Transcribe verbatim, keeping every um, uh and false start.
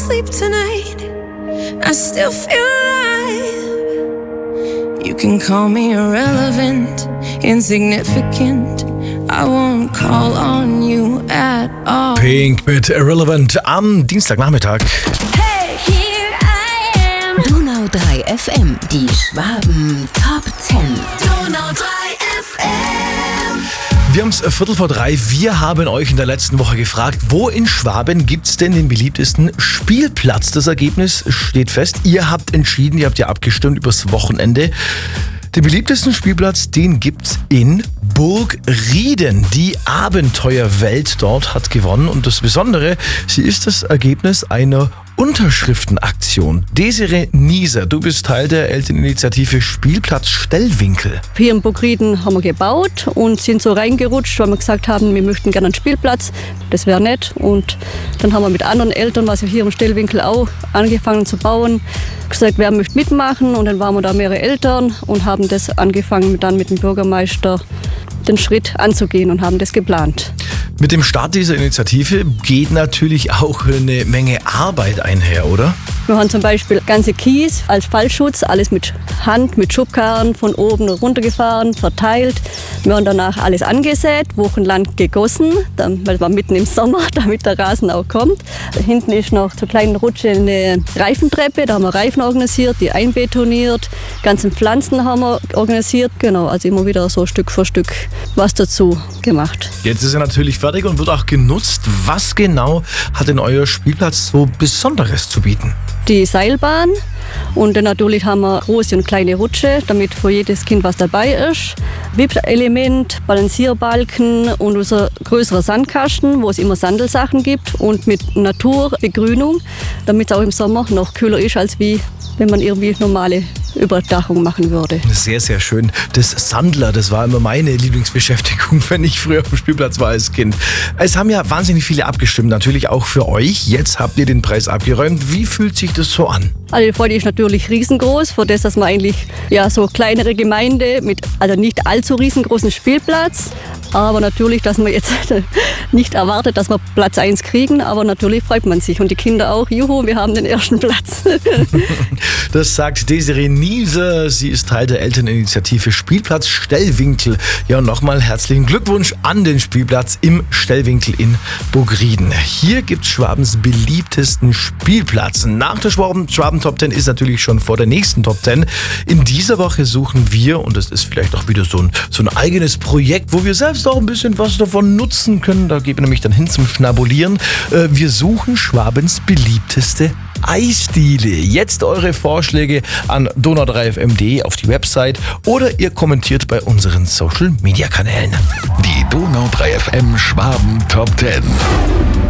sleep tonight, I still feel alive. You can call me irrelevant, insignificant, I won't call on you at all. Pink mit Irrelevant am Dienstagnachmittag. Hey, here I am. Donau drei F M, die Schwaben Top zehn. Donau drei F M. Wir haben es Viertel vor drei. Wir haben euch in der letzten Woche gefragt, wo in Schwaben gibt es denn den beliebtesten Spielplatz? Das Ergebnis steht fest. Ihr habt entschieden, ihr habt ja abgestimmt übers Wochenende. Den beliebtesten Spielplatz, den gibt's in Burgrieden. Die Abenteuerwelt dort hat gewonnen. Und das Besondere, sie ist das Ergebnis einer Unterschriftenaktion. Desiree Nieser, du bist Teil der Elterninitiative Spielplatz Stellwinkel. Hier in Burgrieden haben wir gebaut und sind so reingerutscht, weil wir gesagt haben, wir möchten gerne einen Spielplatz. Das wäre nett. Und dann haben wir mit anderen Eltern, was wir hier im Stellwinkel auch angefangen zu bauen, gesagt, wer möchte mitmachen. Und dann waren wir da mehrere Eltern und haben das angefangen, dann mit dem Bürgermeister den Schritt anzugehen und haben das geplant. Mit dem Start dieser Initiative geht natürlich auch eine Menge Arbeit einher, oder? Wir haben zum Beispiel ganze Kies als Fallschutz, alles mit Hand, mit Schubkarren von oben runtergefahren, verteilt. Wir haben danach alles angesät, wochenlang gegossen, weil es war mitten im Sommer, damit der Rasen auch kommt. Da hinten ist noch zur kleinen Rutsche eine Reifentreppe, da haben wir Reifen organisiert, die einbetoniert, ganzen Pflanzen haben wir organisiert, genau, also immer wieder so Stück für Stück was dazu gemacht. Jetzt ist er natürlich fertig und wird auch genutzt. Was genau hat denn euer Spielplatz so Besonderes zu bieten? Die Seilbahn und dann natürlich haben wir große und kleine Rutsche, damit für jedes Kind was dabei ist. Wippelement, Balancierbalken und unser größerer Sandkasten, wo es immer Sandelsachen gibt und mit Naturbegrünung, damit es auch im Sommer noch kühler ist, als wie wenn man irgendwie normale Überdachung machen würde. Sehr, sehr schön. Das Sandler, das war immer meine Lieblingsbeschäftigung, wenn ich früher auf dem Spielplatz war als Kind. Es haben ja wahnsinnig viele abgestimmt, natürlich auch für euch. Jetzt habt ihr den Preis abgeräumt. Wie fühlt sich das so an? Also die Freude ist natürlich riesengroß, für das, dass man eigentlich ja so kleinere Gemeinde mit also nicht allzu riesengroßen Spielplatz, aber natürlich, dass man jetzt nicht erwartet, dass wir Platz eins kriegen, aber natürlich freut man sich und die Kinder auch. Juhu, wir haben den ersten Platz. Das sagt Desiree Nieser. Sie ist Teil der Elterninitiative Spielplatz Stellwinkel. Ja, und nochmal herzlichen Glückwunsch an den Spielplatz im Stellwinkel in Burgrieden. Hier gibt's Schwabens beliebtesten Spielplatz. Nach der Schwaben, Schwaben Top zehn ist natürlich schon vor der nächsten Top zehn. In dieser Woche suchen wir, und das ist vielleicht auch wieder so ein, so ein eigenes Projekt, wo wir selbst auch ein bisschen was davon nutzen können. Da gehen wir nämlich dann hin zum Schnabulieren. Wir suchen Schwabens beliebteste Eisdiele. Jetzt eure Vorschläge an donau drei f m punkt d auf die Website oder ihr kommentiert bei unseren Social Media Kanälen. Die Donau drei F M Schwaben Top zehn.